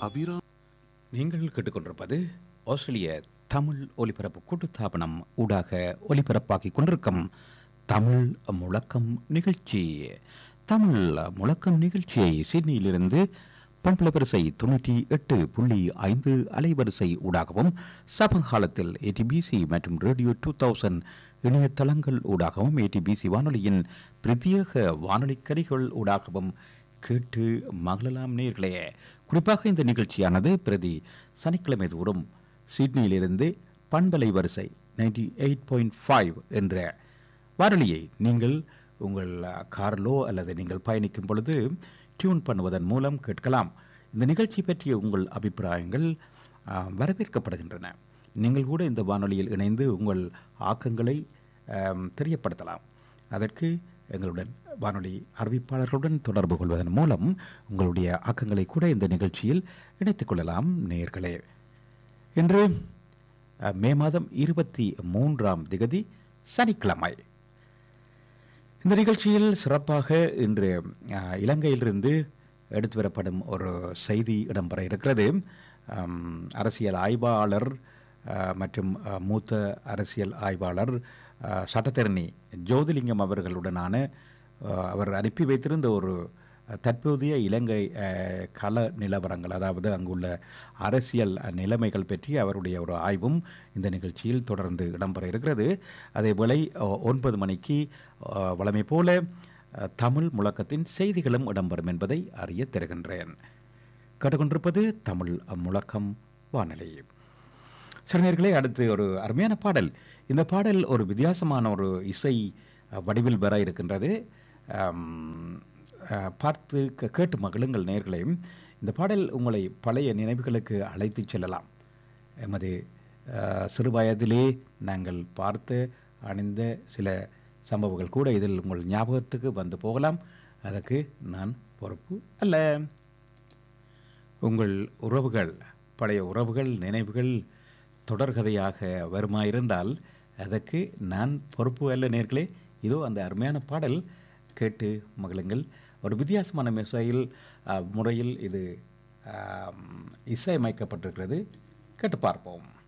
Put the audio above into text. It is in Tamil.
அபிரா நீங்கள் கேட்டுக்கொண்டிருப்பது ஆஸ்திரேலிய தமிழ் ஒலிபரப்பு கூட்டுத்தாபனம் ஊடாக ஒலிபரப்பாகிக் கொண்டிருக்கும் தமிழ் முழக்கம் நிகழ்ச்சி. தமிழ் முழக்கம் நிகழ்ச்சியை சிட்னியிலிருந்து பண்பலவரிசை 98.5 அலைவரிசை ஊடாகவும் சமகாலத்தில் ஏடிபிசி மற்றும் ரேடியோ 2000 இணையதளங்கள் ஊடாகவும் ஏடிபிசி வானொலியின் பிரத்யேக வானொலி கரிகள் ஊடாகவும் கேட்டு மகளலாம் நேர்களே. குறிப்பாக இந்த நிகழ்ச்சியானது பிரதி சனிக்கிழமை தோறும் சிட்னியிலிருந்து பண்பலை வரிசை 98.5 என்ற வானொலியை நீங்கள் உங்கள் காரிலோ அல்லது நீங்கள் பயணிக்கும் பொழுது டியூன் பண்ணுவதன் மூலம் கேட்கலாம். இந்த நிகழ்ச்சி பற்றிய உங்கள் அபிப்பிராயங்கள் வரவேற்கப்படுகின்றன. நீங்கள் கூட இந்த வானொலியில் இணைந்து உங்கள் ஆக்கங்களை தெரியப்படுத்தலாம். அதற்கு எங்களுடன் வானொலி அறிவிப்பாளர்களுடன் தொடர்பு கொள்வதன் மூலம் உங்களுடைய ஆக்கங்களை கூட இந்த நிகழ்ச்சியில் இணைத்துக் கொள்ளலாம் நேயர்களே. இன்று மே மாதம் 23 சனிக்கிழமை. இந்த நிகழ்ச்சியில் சிறப்பாக இன்று இலங்கையிலிருந்து எடுத்து வரப்படும் ஒரு செய்தி இடம்பெற இருக்கிறது. அரசியல் ஆய்வாளர் மற்றும் மூத்த அரசியல் ஆய்வாளர் சட்டத்தரணி ஜோதிலிங்கம் அவர்களுடனான அவர் அனுப்பி வைத்திருந்த ஒரு தற்போதைய இலங்கை கள நிலவரங்கள், அதாவது அங்குள்ள அரசியல் நிலைமைகள் பற்றி அவருடைய ஒரு ஆய்வும் இந்த நிகழ்ச்சியில் தொடர்ந்து இடம்பெற இருக்கிறது. அதேபோல 9 மணிக்கு வழமை போல தமிழ் முழக்கத்தின் செய்திகளும் இடம்பெறும் என்பதை அறிய தருகின்றேன். கேட்டுக்கொண்டிருப்பது தமிழ் முழக்கம் வானொலி. சிறுநேர்களே, அடுத்து ஒரு அருமையான பாடல். இந்த பாடல் ஒரு வித்தியாசமான ஒரு இசை வடிவில் வர இருக்கின்றது. பார்த்து கேட்டு மகிழுங்கள் நேயர்களையும். இந்த பாடல் உங்களை பழைய நினைவுகளுக்கு அழைத்து செல்லலாம். எமது சிறு வயதிலே நாங்கள் பார்த்து அணிந்த சில சம்பவங்கள் கூட இதில் உங்கள் ஞாபகத்துக்கு வந்து போகலாம். அதற்கு நான் பொறுப்பு அல்ல. உங்கள் உறவுகள், பழைய உறவுகள், நினைவுகள் தொடர்கதையாக வருமாயிருந்தால் அதற்கு நான் பொறுப்பு அல்ல நேர்களே. இதோ அந்த அருமையான பாடல் கேட்டு மகிழுங்கள். ஒரு வித்தியாசமான முறையில் இது இசையமைக்கப்பட்டிருக்கிறது. கேட்டு பார்ப்போம்.